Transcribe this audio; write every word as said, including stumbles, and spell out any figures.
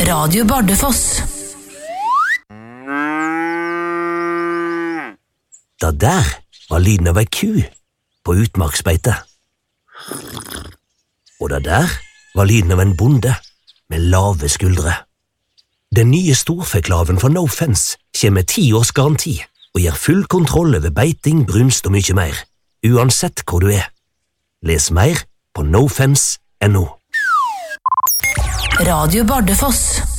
Radio Bardufoss. Da der var lyden av ei ku på utmarksbeite. Og da der var lyden av en bonde med lave skuldre. Den nye storfeklaven fra No Fence kommer med ti års garanti og gir full kontroll over beiting, brunst og mye mer, uansett hvor du er. Les mer på nofence punktum no. Radio Bardufoss.